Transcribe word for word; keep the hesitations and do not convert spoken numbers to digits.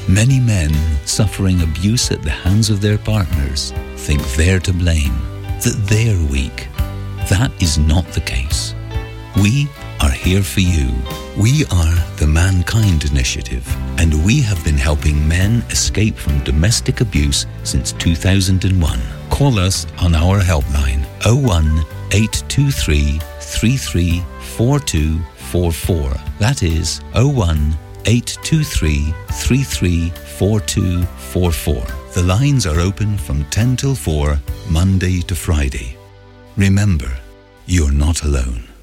Many men suffering abuse at the hands of their partners think they're to blame, that they're weak. That is not the case. We are here for you. We are the Mankind Initiative, and we have been helping men escape from domestic abuse since two thousand one. Call us on our helpline oh one, eight two three, three three four two four four. That is oh one, eight two three, three three four two four four. The lines are open from ten till four, Monday to Friday. Remember, you're not alone.